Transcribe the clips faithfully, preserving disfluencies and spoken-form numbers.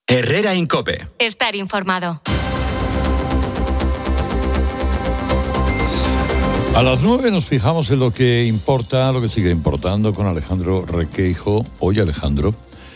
Herrera en COPE. Estar informado. A las nueve nos fijamos en lo que importa, lo que sigue importando con Alejandro Requeijo. Oye, Alejandro,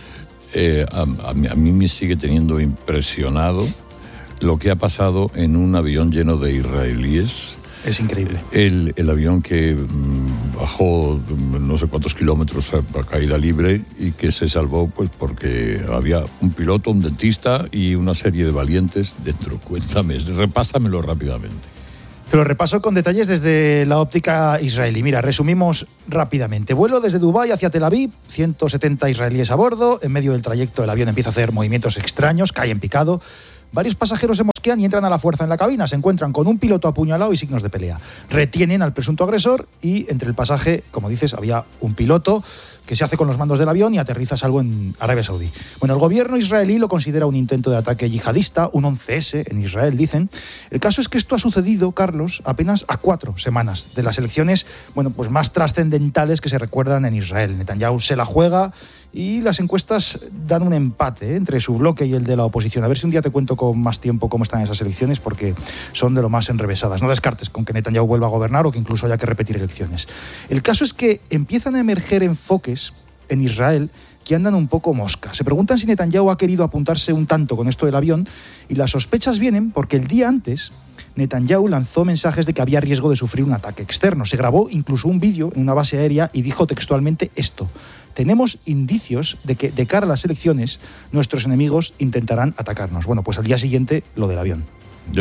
eh, a, a, mí, a mí me sigue teniendo impresionado lo que ha pasado en un avión lleno de israelíes. Es increíble. El, el avión que mmm, bajó no sé cuántos kilómetros a, a caída libre y que se salvó pues porque había un piloto, un dentista y una serie de valientes dentro. Cuéntame, repásamelo rápidamente. Te lo repaso con detalles desde la óptica israelí. Mira, resumimos rápidamente. Vuelo desde Dubái hacia Tel Aviv, ciento setenta israelíes a bordo. En medio del trayecto el avión empieza a hacer movimientos extraños, cae en picado. Varios pasajeros se mosquean y entran a la fuerza en la cabina. Se encuentran con un piloto apuñalado y signos de pelea. Retienen al presunto agresor y entre el pasaje, como dices, había un piloto que se hace con los mandos del avión y aterriza a salvo en Arabia Saudí. Bueno, el gobierno israelí lo considera un intento de ataque yihadista, un once ese en Israel, dicen. El caso es que esto ha sucedido, Carlos, apenas a cuatro semanas de las elecciones, bueno, pues más trascendentales que se recuerdan en Israel. Netanyahu se la juega y las encuestas dan un empate ¿eh? entre su bloque y el de la oposición. A ver si un día te cuento con más tiempo cómo están esas elecciones, porque son de lo más enrevesadas. No descartes con que Netanyahu vuelva a gobernar o que incluso haya que repetir elecciones. El caso es que empiezan a emerger enfoques en Israel que andan un poco mosca. Se preguntan si Netanyahu ha querido apuntarse un tanto con esto del avión, y las sospechas vienen porque el día antes Netanyahu lanzó mensajes de que había riesgo de sufrir un ataque externo. Se grabó incluso un vídeo en una base aérea y dijo textualmente esto: tenemos indicios de que de cara a las elecciones nuestros enemigos intentarán atacarnos. Bueno, pues al día siguiente lo del avión. Yo,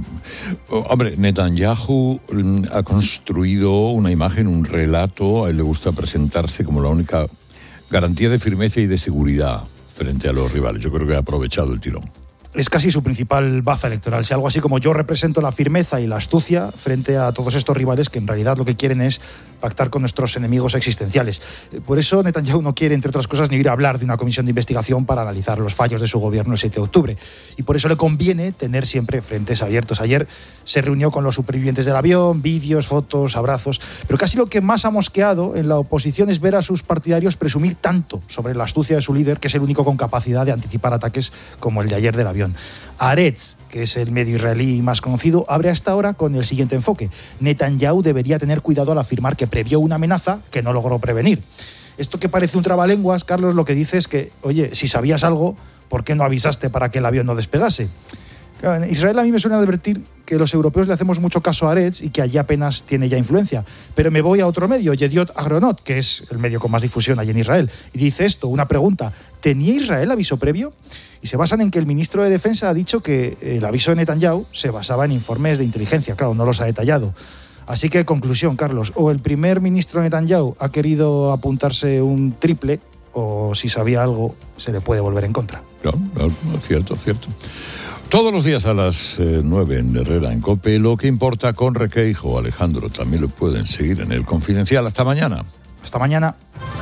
hombre, Netanyahu ha construido una imagen, un relato. A él le gusta presentarse como la única garantía de firmeza y de seguridad frente a los rivales. Yo creo que ha aprovechado el tirón. Es casi su principal baza electoral. Si algo así como yo represento la firmeza y la astucia frente a todos estos rivales que en realidad lo que quieren es pactar con nuestros enemigos existenciales. Por eso Netanyahu no quiere, entre otras cosas, ni ir a hablar de una comisión de investigación para analizar los fallos de su gobierno el siete de octubre. Y por eso le conviene tener siempre frentes abiertos. Ayer se reunió con los supervivientes del avión, vídeos, fotos, abrazos. Pero casi lo que más ha mosqueado en la oposición es ver a sus partidarios presumir tanto sobre la astucia de su líder, que es el único con capacidad de anticipar ataques como el de ayer del avión. Haaretz, que es el medio israelí más conocido, abre hasta ahora con el siguiente enfoque: Netanyahu debería tener cuidado al afirmar que previó una amenaza que no logró prevenir. Esto que parece un trabalenguas, Carlos, lo que dice es que, oye, si sabías algo, ¿por qué no avisaste para que el avión no despegase? Claro, en Israel a mí me suena advertir que los europeos le hacemos mucho caso a Haaretz y que allí apenas tiene ya influencia. Pero me voy a otro medio, Yediot Ahronot, que es el medio con más difusión allí en Israel, y dice esto, una pregunta: ¿tenía Israel aviso previo? Y se basan en que el ministro de Defensa ha dicho que el aviso de Netanyahu se basaba en informes de inteligencia. Claro, no los ha detallado. Así que, conclusión, Carlos, o el primer ministro Netanyahu ha querido apuntarse un triple, o si sabía algo, se le puede volver en contra. Claro, claro, cierto, cierto. Todos los días a las eh, nueve en Herrera en COPE, lo que importa con Requeijo. Alejandro, también lo pueden seguir en El Confidencial. Hasta mañana. Hasta mañana.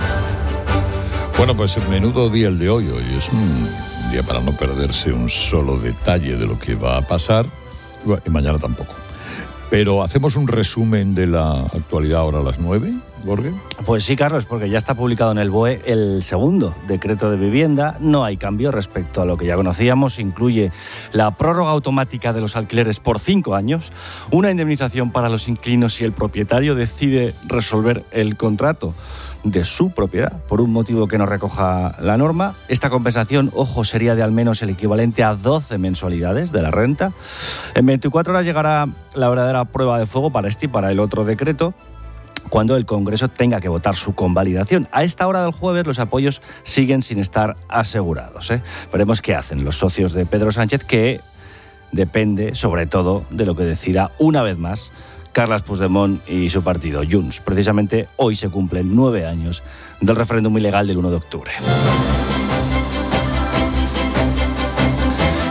Bueno, pues menudo día el de hoy. Hoy es un día para no perderse un solo detalle de lo que va a pasar. Y mañana tampoco. Pero hacemos un resumen de la actualidad ahora a las nueve, Jorge. Pues sí, Carlos, porque ya está publicado en el B O E el segundo decreto de vivienda. No hay cambio respecto a lo que ya conocíamos. Incluye la prórroga automática de los alquileres por cinco años, una indemnización para los inquilinos si el propietario decide resolver el contrato de su propiedad por un motivo que no recoja la norma. Esta compensación, ojo, sería de al menos el equivalente a doce mensualidades de la renta. En veinticuatro horas llegará la verdadera prueba de fuego para este y para el otro decreto, cuando el Congreso tenga que votar su convalidación. A esta hora del jueves los apoyos siguen sin estar asegurados, ¿eh? Veremos qué hacen los socios de Pedro Sánchez, que depende sobre todo de lo que decida una vez más Carles Puigdemont y su partido, Junts. Precisamente hoy se cumplen nueve años del referéndum ilegal del uno de octubre.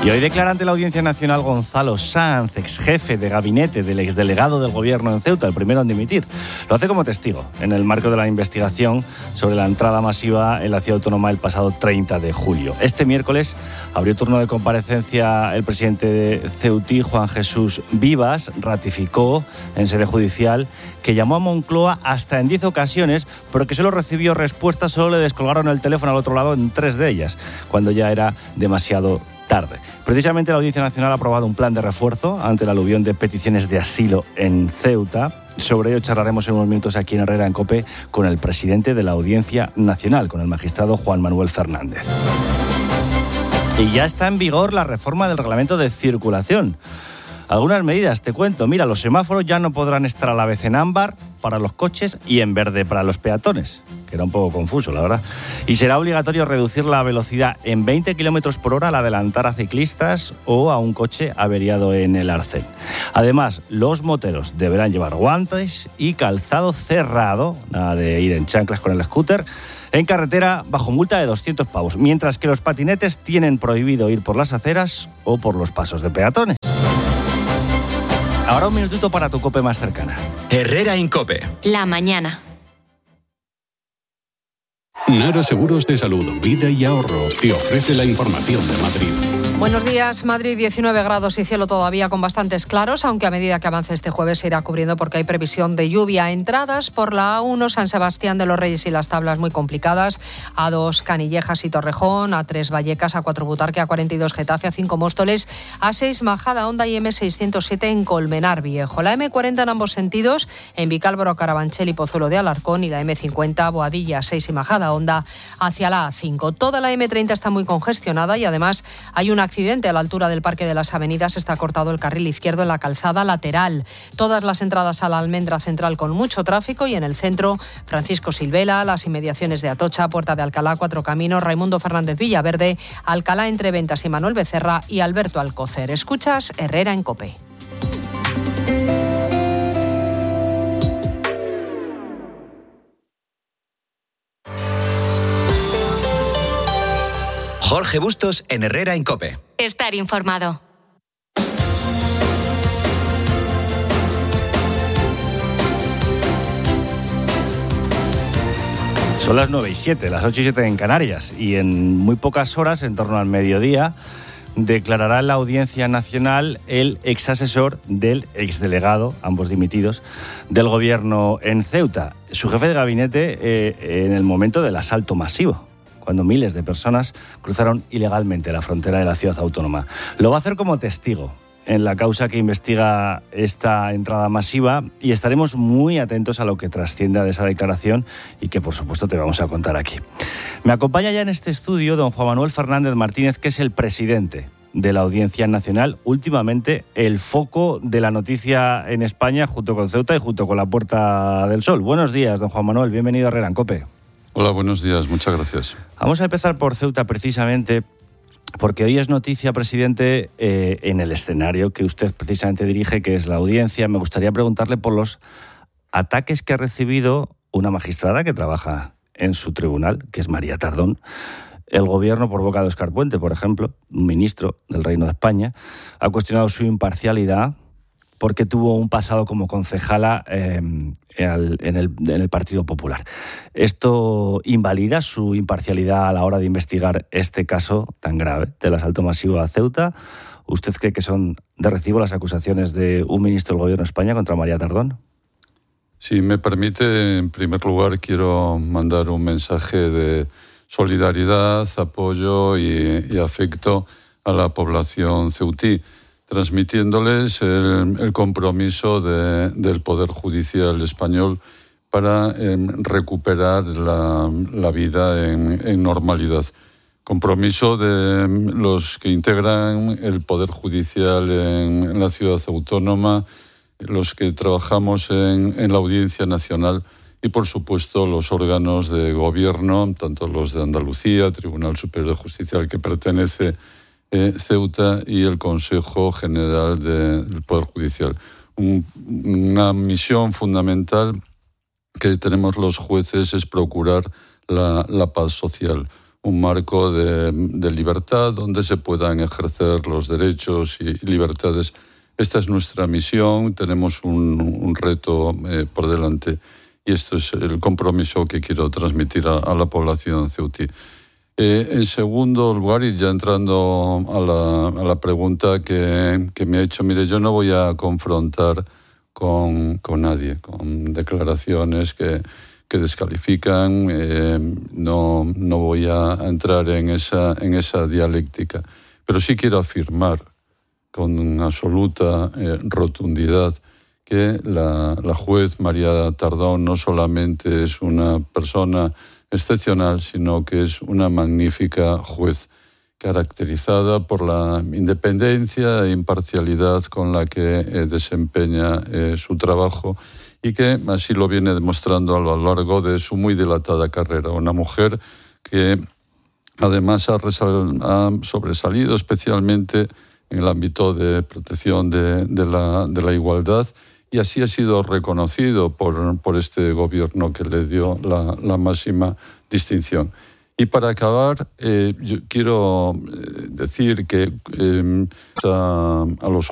Y hoy declara ante la Audiencia Nacional Gonzalo Sanz, ex jefe de gabinete del exdelegado del Gobierno en Ceuta, el primero en dimitir. Lo hace como testigo en el marco de la investigación sobre la entrada masiva en la ciudad autónoma el pasado treinta de julio. Este miércoles abrió turno de comparecencia el presidente de Ceutí, Juan Jesús Vivas, ratificó en sede judicial que llamó a Moncloa hasta en diez ocasiones, pero que solo recibió respuesta, solo le descolgaron el teléfono al otro lado en tres de ellas, cuando ya era demasiado tarde. Precisamente la Audiencia Nacional ha aprobado un plan de refuerzo ante el aluvión de peticiones de asilo en Ceuta. Sobre ello charlaremos en unos minutos aquí en Herrera en COPE con el presidente de la Audiencia Nacional, con el magistrado Juan Manuel Fernández. Y ya está en vigor la reforma del reglamento de circulación. Algunas medidas, te cuento. Mira, los semáforos ya no podrán estar a la vez en ámbar para los coches y en verde para los peatones, que era un poco confuso, la verdad. Y será obligatorio reducir la velocidad en veinte kilómetros por hora al adelantar a ciclistas o a un coche averiado en el arcén. Además, los moteros deberán llevar guantes y calzado cerrado, nada de ir en chanclas con el scooter, en carretera bajo multa de doscientos pavos, mientras que los patinetes tienen prohibido ir por las aceras o por los pasos de peatones. Ahora un minutito para tu COPE más cercana. Herrera en COPE. La mañana. Nara Seguros de Salud, Vida y Ahorro te ofrece la información de Madrid. Buenos días. Madrid, diecinueve grados y cielo todavía con bastantes claros, aunque a medida que avance este jueves se irá cubriendo porque hay previsión de lluvia. Entradas por la A uno, San Sebastián de los Reyes y Las Tablas muy complicadas, A dos, Canillejas y Torrejón, A tres, Vallecas, A cuatro, Butarque, A cuarenta y dos, Getafe, A cinco, Móstoles, A seis, Majada Honda y M seiscientos siete en Colmenar Viejo. La M cuarenta en ambos sentidos, en Vicálvaro, Carabanchel y Pozuelo de Alarcón, y la M cincuenta, Boadilla, A seis y Majada Honda hacia la A cinco. Toda la M treinta está muy congestionada y además hay un accidente a la altura del Parque de las Avenidas. Está cortado el carril izquierdo en la calzada lateral. Todas las entradas a la Almendra Central con mucho tráfico y en el centro Francisco Silvela, las inmediaciones de Atocha, Puerta de Alcalá, Cuatro Caminos, Raimundo Fernández Villaverde, Alcalá entre Ventas y Manuel Becerra y Alberto Alcócer. Escuchas Herrera en COPE. Jorge Bustos en Herrera en COPE. Estar informado. Son las nueve y siete, las ocho y siete en Canarias, y en muy pocas horas, en torno al mediodía, declarará en la Audiencia Nacional el exasesor del exdelegado, ambos dimitidos, del Gobierno en Ceuta, su jefe de gabinete eh, en el momento del asalto masivo, cuando miles de personas cruzaron ilegalmente la frontera de la ciudad autónoma. Lo va a hacer como testigo en la causa que investiga esta entrada masiva y estaremos muy atentos a lo que trascienda de esa declaración y que, por supuesto, te vamos a contar aquí. Me acompaña ya en este estudio don Juan Manuel Fernández Martínez, que es el presidente de la Audiencia Nacional, últimamente el foco de la noticia en España, junto con Ceuta y junto con la Puerta del Sol. Buenos días, don Juan Manuel, bienvenido a Herrera en COPE. Hola, buenos días, muchas gracias. Vamos a empezar por Ceuta precisamente porque hoy es noticia, presidente, eh, en el escenario que usted precisamente dirige, que es la audiencia. Me gustaría preguntarle por los ataques que ha recibido una magistrada que trabaja en su tribunal, que es María Tardón. El gobierno, por boca de Óscar Puente, por ejemplo, un ministro del Reino de España, ha cuestionado su imparcialidad porque tuvo un pasado como concejala eh, en, el, en el Partido Popular. ¿Esto invalida su imparcialidad a la hora de investigar este caso tan grave del asalto masivo a Ceuta? ¿Usted cree que son de recibo las acusaciones de un ministro del Gobierno de España contra María Tardón? Si me permite, en primer lugar quiero mandar un mensaje de solidaridad, apoyo y, y afecto a la población ceutí, transmitiéndoles el, el compromiso de, del Poder Judicial español para eh, recuperar la, la vida en, en normalidad. Compromiso de los que integran el Poder Judicial en, en la ciudad autónoma, los que trabajamos en, en la Audiencia Nacional y, por supuesto, los órganos de gobierno, tanto los de Andalucía, Tribunal Superior de Justicia al que pertenece Eh, Ceuta y el Consejo General de, del Poder Judicial. Un, una misión fundamental que tenemos los jueces es procurar la, la paz social. un marco de, de libertad donde se puedan ejercer los derechos y libertades. Esta es nuestra misión, tenemos un, un reto eh, por delante y esto es el compromiso que quiero transmitir a, a la población ceutí. Eh, en segundo lugar, y ya entrando a la, a la pregunta que, que me ha hecho, mire, yo no voy a confrontar con, con nadie, con declaraciones que, que descalifican, eh, no, no voy a entrar en esa, en esa dialéctica, pero sí quiero afirmar con absoluta eh, rotundidad que la, la juez María Tardón no solamente es una persona excepcional, sino que es una magnífica juez, caracterizada por la independencia e imparcialidad con la que eh, desempeña eh, su trabajo y que así lo viene demostrando a lo largo de su muy dilatada carrera. Una mujer que además ha, resal- ha sobresalido especialmente en el ámbito de protección de, de, la, de la igualdad, y así ha sido reconocido por, por este gobierno que le dio la, la máxima distinción. Y para acabar, eh, yo quiero decir que eh, a, a los